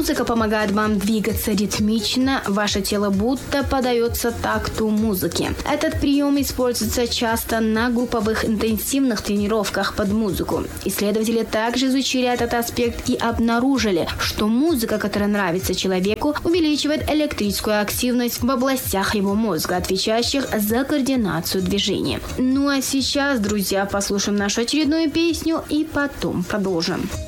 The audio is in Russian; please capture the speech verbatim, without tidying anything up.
Музыка помогает вам двигаться ритмично, ваше тело будто подается такту музыки. Этот прием используется часто на групповых интенсивных тренировках под музыку. Исследователи также изучили этот аспект и обнаружили, что музыка, которая нравится человеку, увеличивает электрическую активность в областях его мозга, отвечающих за координацию движений. Ну а сейчас, друзья, послушаем нашу очередную песню и потом продолжим.